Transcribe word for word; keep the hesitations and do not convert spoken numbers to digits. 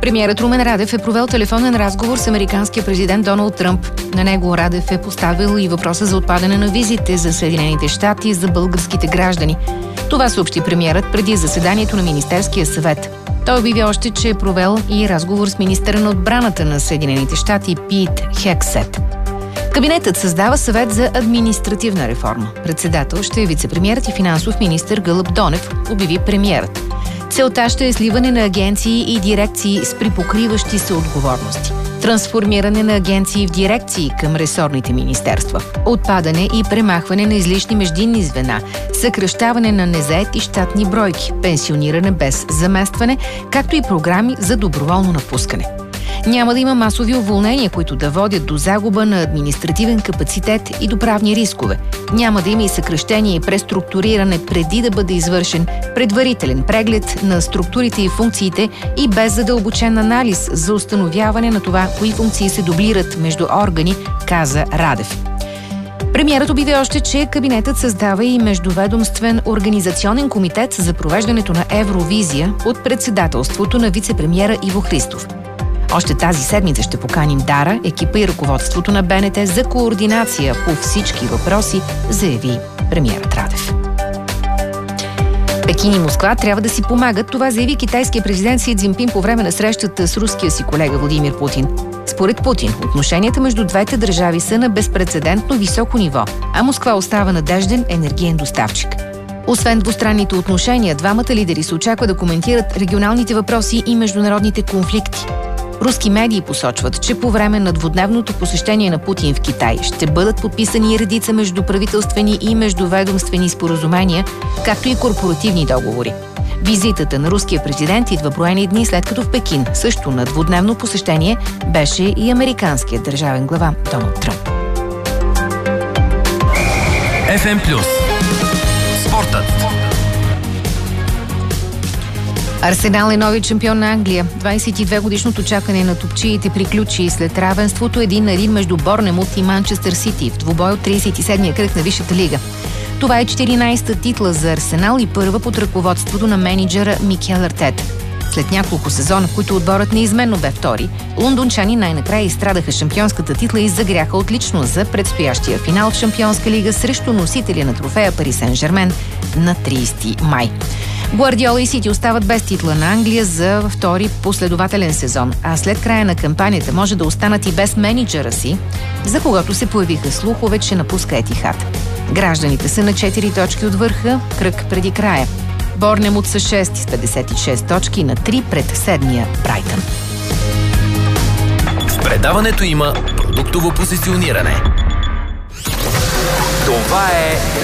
Премиерът Румен Радев е провел телефонен разговор с американския президент Доналд Тръмп. На него Радев е поставил и въпроса за отпадане на визите за Съединените щати за българските граждани. Това съобщи премиерът преди заседанието на Министерския съвет. Той обяви още, че е провел и разговор с министъра на отбраната на Съединените щати Пит Хексет. Кабинетът създава съвет за административна реформа. Председател ще е вицепремиерът и финансов министър Гълъб Донев, обяви премиерът. Целта ще е сливане на агенции и дирекции с припокриващи се отговорности. Трансформиране на агенции в дирекции към ресорните министерства. Отпадане и премахване на излишни междинни звена. Съкращаване на незаети щатни бройки. Пенсиониране без заместване, както и програми за доброволно напускане. Няма да има масови уволнения, които да водят до загуба на административен капацитет и до правни рискове. Няма да има и съкращение и преструктуриране преди да бъде извършен предварителен преглед на структурите и функциите и без задълбочен анализ за установяване на това, кои функции се дублират между органи, каза Радев. Премиерът обяви още, че кабинетът създава и междуведомствен организационен комитет за провеждането на Евровизия под председателството на вицепремиера Иво Христов. Още тази седмица ще поканим Дара, екипа и ръководството на БНТ за координация по всички въпроси, заяви премиерът Радев. Пекин и Москва трябва да си помагат. Това заяви китайския президент Си Цзинпин по време на срещата с руския си колега Владимир Путин. Според Путин, отношенията между двете държави са на безпрецедентно високо ниво, а Москва остава надежден енергиен доставчик. Освен двустранните отношения, двамата лидери се очаква да коментират регионалните въпроси и международните конфликти. Руски медии посочват, че по време на двудневното посещение на Путин в Китай ще бъдат подписани редица междуправителствени и междуведомствени споразумения, както и корпоративни договори. Визитата на руския президент идва броени дни след като в Пекин, също на двудневно посещение, беше и американският държавен глава Доналд Тръмп. Еф Ем Плюс. Спортът. Арсенал е нови шампион на Англия. двадесет и две годишното чакане на топчиите приключи след равенството един на един между Борнемут и Манчестър Сити в двубой от тридесет и седмия кръг на Висшата лига. Това е четиринадесета титла за Арсенал и първа под ръководството на мениджъра Микел Артета. След няколко сезона, в които отборът неизменно бе втори, лондончани най-накрая изстрадаха шампионската титла и загряха отлично за предстоящия финал в Шампионска лига срещу носителя на трофея Пари Сен-Жермен на тридесети май. Гвардиола и Сити остават без титла на Англия за втори последователен сезон, а след края на кампанията може да останат и без мениджъра си, за когото се появиха слухове, че напуска Етихад. Гражданите са на четири точки от върха, кръг преди края. Борнемут са шести с петдесет и шест точки на три пред седмия Брайтън. В предаването има продуктово позициониране. Това е